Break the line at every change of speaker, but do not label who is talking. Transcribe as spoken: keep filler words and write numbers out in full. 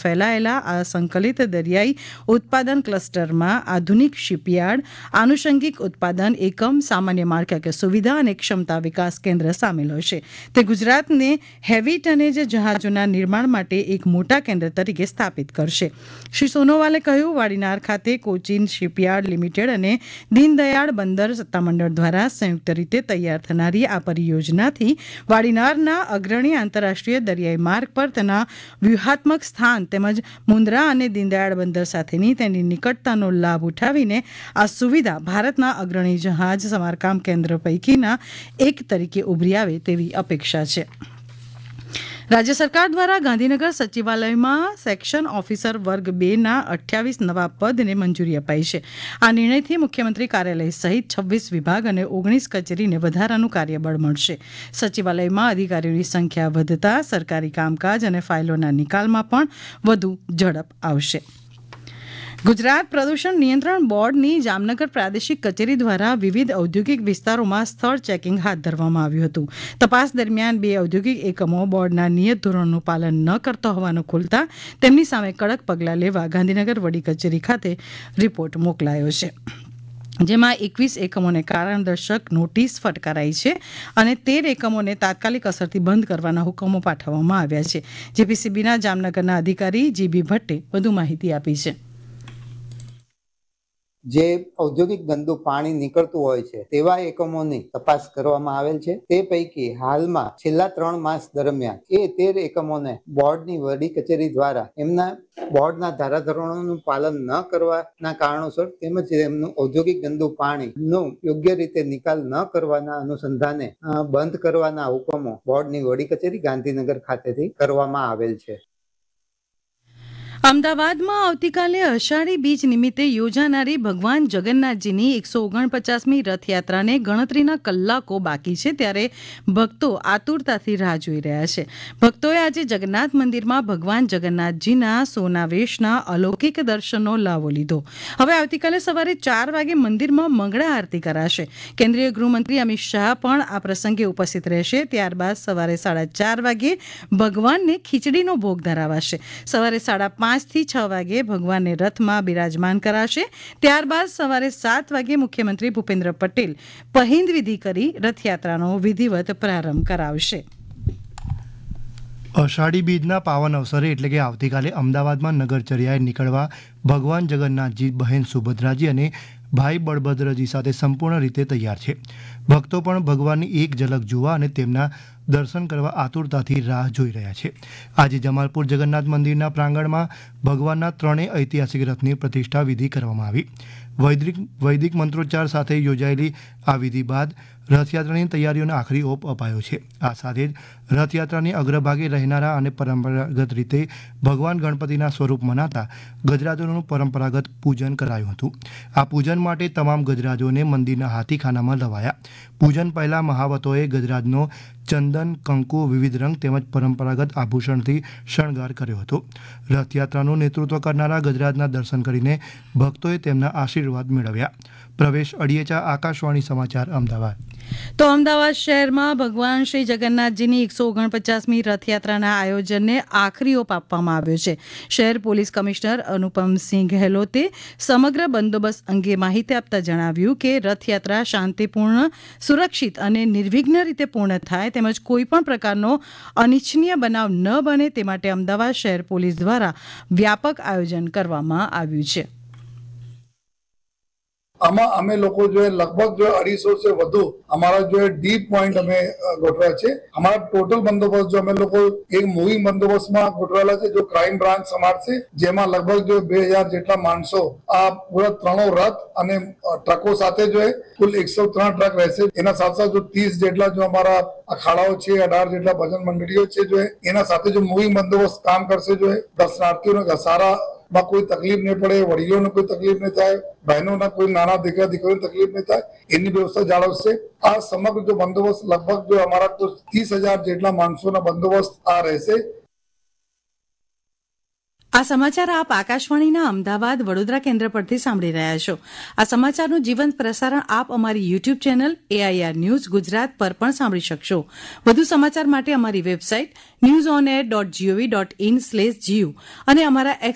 ફેલાયેલા આ સંકલિત દરિયાઈ ઉત્પાદન ક્લસ્ટરમાં આધુનિક શિપયાર્ડ, આનુષંગિક ઉત્પાદન એકમ, સામાન્ય માળખાકીય સુવિધા અને ક્ષમતા વિકાસ કેન્દ્ર સામેલ હશે. તે ગુજરાતને હેવી ટનેજ જહાજોના નિર્માણ માટે એક મોટા કેન્દ્ર તરીકે સ્થાપિત કરશે. શ્રી સોનોવાલે કહ્યું, વાડીનાર ખાતે કોચિન શિપયાર્ડ લિમિટેડ અને દીનદયાળ બંદર સત્તામંડળ દ્વારા સંયુક્ત રીતે તૈયાર થનારી આ પરિયોજનાથી વાડીનારના અગ્રણી આંતરરાષ્ટ્રીય દરિયાઈ માર્ગ પર તેના વ્યૂહાત્મક સ્થાન તેમજ મુન્દ્રા અને દીનદયાળ બંદર સાથેની તેની નિકટતાનો લાભ ઉઠાવીને આ સુવિધા ભારતના અગ્રણી જહાજ સમારકામ કેન્દ્ર પૈકીના એક તરીકે ઉભરી આવે તેવી અપેક્ષા છે. રાજ્ય સરકાર દ્વારા ગાંધીનગર સચિવાલયમાં સેક્શન ઓફિસર વર્ગ બે ના અઠ્યાવીસ નવા પદને મંજૂરી અપાઈ છે. આ નિર્ણયથી મુખ્યમંત્રી કાર્યાલય સહિત છવ્વીસ વિભાગ અને ઓગણીસ કચેરીને વધારાનું કાર્યબળ મળશે. સચિવાલયમાં અધિકારીઓની સંખ્યા વધતા સરકારી કામકાજ અને ફાઇલોના નિકાલમાં પણ વધુ ઝડપ આવશે. ગુજરાત પ્રદૂષણ નિયંત્રણ બોર્ડની જામનગર પ્રાદેશિક કચેરી દ્વારા વિવિધ ઔદ્યોગિક વિસ્તારોમાં સ્થળ ચેકિંગ હાથ ધરવામાં આવ્યું હતું. તપાસ દરમિયાન બે ઔદ્યોગિક એકમો બોર્ડના નિયત ધોરણોનું પાલન ન કરતો હોવાનું ખુલતા તેમની સામે કડક પગલાં લેવા ગાંધીનગર વડી કચેરી ખાતે રિપોર્ટ મોકલાયો છે. જેમાં એકવીસ એકમોને કારણદર્શક નોટિસ ફટકારાઈ છે અને તેર એકમોને તાત્કાલિક અસરથી બંધ કરવાના હુકમો પાઠવવામાં આવ્યા છે. જેપીસીબીના જામનગરના અધિકારી જીબી ભટ્ટે વધુ માહિતી આપી છે.
જે ઔદ્યોગિક ગંદુ પાણી નીકળતું હોય છે તેવા એકમોની તપાસ કરવામાં આવેલ છે. તે પૈકી હાલમાં છેલ્લા ત્રણ માસ દરમિયાન એ તેર એકમોને બોર્ડની વડી કચેરી દ્વારા એમના બોર્ડના ધારાધોરણોનું પાલન ન કરવાના કારણોસર તેમજ એમનું ઔદ્યોગિક ગંદુ પાણીનું યોગ્ય રીતે નિકાલ ન કરવાના અનુસંધાને બંધ કરવાના હુકમો બોર્ડની વડી કચેરી ગાંધીનગર ખાતેથી કરવામાં આવેલ છે.
અમદાવાદમાં આવતીકાલે અષાઢી બીજ નિમિત્તે યોજાનારી ભગવાન જગન્નાથજીની એકસો ઓગણપચાસમી રથયાત્રાને ગણતરીના કલાકો બાકી છે ત્યારે ભક્તો આતુરતાથી રાહ જોઈ રહ્યા છે. ભક્તોએ આજે જગન્નાથ મંદિરમાં ભગવાન જગન્નાથજીના સોનાવેશના અલૌકિક દર્શનનો લાવો લીધો. હવે આવતીકાલે સવારે ચાર વાગે મંદિરમાં મંગળા આરતી કરાશે. કેન્દ્રીય ગૃહમંત્રી અમિત શાહ પણ આ પ્રસંગે ઉપસ્થિત રહેશે. ત્યારબાદ સવારે સાડા ચાર વાગે ભગવાનને ખીચડીનો ભોગ ધરાવાશે. સવારે સાડા પાંચ થી છ વાગે ભગવાનને રથમાં બિરાજમાન કરાશે. ત્યારબાદ સવારે સાત વાગે મુખ્યમંત્રી ભૂપેન્દ્ર પટેલ પહિંદ વિધિ કરી રથયાત્રાનો વિધિવત પ્રારંભ કરાવશે.
અષાઢી બીજના પાવન અવસરે એટલે કે આવતીકાલે અમદાવાદમાં નગરચર્યાએ નીકળવા ભગવાન જગન્નાથજી, બહેન સુભદ્રાજી અને ભાઈ બળભદ્રજી સાથે સંપૂર્ણ રીતે તૈયાર છે. ભક્તો પણ ભગવાનની એક ઝલક જોવા અને તેમના દર્શન કરવા આતુરતાથી રાહ જોઈ રહ્યા છે. આજે જમાલપુર જગન્નાથ મંદિરના પ્રાંગણમાં ભગવાનના ત્રણેય ઐતિહાસિક રથની પ્રતિષ્ઠા વિધિ કરવામાં આવી. વૈદિક વૈદિક મંત્રોચ્ચાર સાથે યોજાયેલી આ વિધિ બાદ રથયાત્રાની તૈયારીઓને આખરી ઓપ અપાયો છે. આ સાથે જ રથયાત્રાની અગ્રભાગે રહેનારા અને પરંપરાગત રીતે ભગવાન ગણપતિના સ્વરૂપ મનાતા ગજરાજોનું પરંપરાગત પૂજન કરાયું હતું. આ પૂજન માટે તમામ ગજરાજોને મંદિરના હાથીખાનામાં લવાયા. પૂજન પહેલા મહાવતોએ ગજરાજનો ચંદન, કંકુ, વિવિધ રંગ તેમજ પરંપરાગત આભૂષણથી શણગાર કર્યો હતો. રથયાત્રાનું નેતૃત્વ કરનારા ગજરાજના દર્શન કરીને ભક્તોએ તેમના આશીર્વાદ મેળવ્યા. પ્રવેશ અડિયેચા, આકાશવાણી સમાચાર, અમદાવાદ.
તો અમદાવાદ શહેરમાં ભગવાન શ્રી જગન્નાથજીની એકસો ઓગણપચાસમી રથયાત્રાના આયોજનને આખરી ઓપ આપવામાં આવ્યો છે. શહેર પોલીસ કમિશનર અનુપમસિંહ ગહેલોતે સમગ્ર બંદોબસ્ત અંગે માહિતી આપતા જણાવ્યું કે રથયાત્રા શાંતિપૂર્ણ, સુરક્ષિત અને નિર્વિઘ્ન રીતે પૂર્ણ થાય તેમજ કોઈપણ પ્રકારનો અનિચ્છનીય બનાવ ન બને તે માટે અમદાવાદ શહેર પોલીસ દ્વારા વ્યાપક આયોજન કરવામાં આવ્યું છે.
આમાં અમે લોકો जो है लगभग जो अढ़ीसौ से વધુ हमारा जो है डीप पॉइंट અમે ગોઠવ્યા છે. हमारा टोटल બંદોબસ્ત जो અમે લોકો એક મૂવિંગ બંદોબસ્તમાં ગોઠવેલા છે, જો ક્રાઇમ બ્રાન્ચ સંભાળશે, જેમાં લગભગ જો બે હજાર જેટલા માણસો આ પૂરા ત્રણો રથ અને ટ્રકો સાથે જો है કુલ એકસો ત્રણ ટ્રક રહેશે. એના સાથે સાથે જો ત્રીસ જેટલા જો અમારા અખાડાઓ છે, અઢાર જેટલા ભજન મંડળીઓ છે જો है એના સાથે જો મૂવિંગ બંદોબસ્ત કામ કરશે. જો है દર્શનાર્થીઓને ઘસારા માં કોઈ તકલીફ નહીં પડે, વડીલોને કોઈ તકલીફ નહીં થાય, બહેનોના કોઈ નાના દીકરા દીકરીઓને તકલીફ નહીં થાય, એની વ્યવસ્થા જાળવશે. આ સમગ્ર જો બંદોબસ્ત લગભગ જો અમારા ત્રીસ હજાર જેટલા માણસોના બંદોબસ્ત આ રહેશે.
આ સમાચાર આપ આકાશવાણીના અમદાવાદ વડોદરા કેન્દ્ર પરથી સાંભળી રહ્યા છો. આ સમાચારનું જીવંત પ્રસારણ આપ અમારી YouTube channel AIR news Gujarat પર પણ સાંભળી શકશો. વધુ સમાચાર માટે અમારી website news on air dot GOV dot in slash GU અને અમારા